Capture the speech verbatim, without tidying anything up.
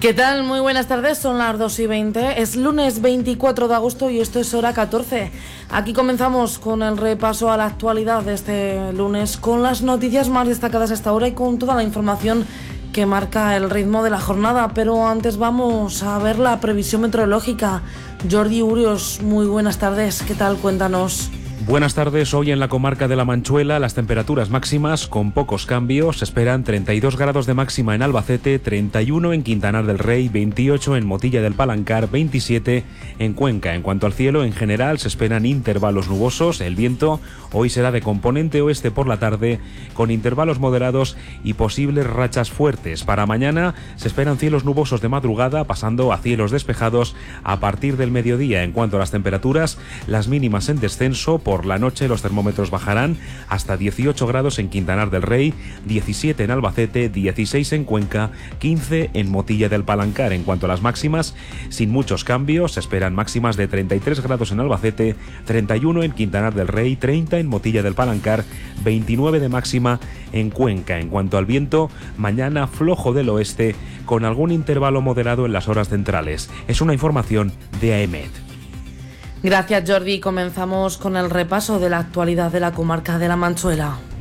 ¿Qué tal? Muy buenas tardes, son las dos y veinte, es lunes veinticuatro de agosto y esto es Hora catorce. Aquí comenzamos con el repaso a la actualidad de este lunes, con las noticias más destacadas hasta ahora y con toda la información que marca el ritmo de la jornada. Pero antes vamos a ver la previsión meteorológica. Jordi Urios, muy buenas tardes, ¿qué tal? Cuéntanos. Buenas tardes. Hoy en la comarca de La Manchuela las temperaturas máximas con pocos cambios. Se esperan treinta y dos grados de máxima en Albacete, treinta y uno en Quintanar del Rey, veintiocho en Motilla del Palancar, veintisiete en Cuenca. En cuanto al cielo, en general se esperan intervalos nubosos. El viento hoy será de componente oeste por la tarde con intervalos moderados y posibles rachas fuertes. Para mañana se esperan cielos nubosos de madrugada pasando a cielos despejados a partir del mediodía. En cuanto a las temperaturas, las mínimas en descenso. Por la noche los termómetros bajarán hasta dieciocho grados en Quintanar del Rey, diecisiete en Albacete, dieciséis en Cuenca, quince en Motilla del Palancar. En cuanto a las máximas, sin muchos cambios, se esperan máximas de treinta y tres grados en Albacete, treinta y uno en Quintanar del Rey, treinta en Motilla del Palancar, veintinueve de máxima en Cuenca. En cuanto al viento, mañana flojo del oeste con algún intervalo moderado en las horas centrales. Es una información de A E M E T. Gracias, Jordi. Comenzamos con el repaso de la actualidad de la comarca de La Manchuela.